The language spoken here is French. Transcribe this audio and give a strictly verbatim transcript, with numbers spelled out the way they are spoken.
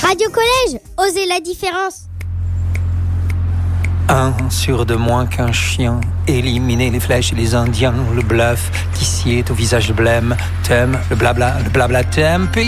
Radio Collège, osez la différence. Un sur de moins qu'un chien, éliminer les flèches et les indiens, le bluff, qui sied au visage blême, thème, le blabla, le blabla thème,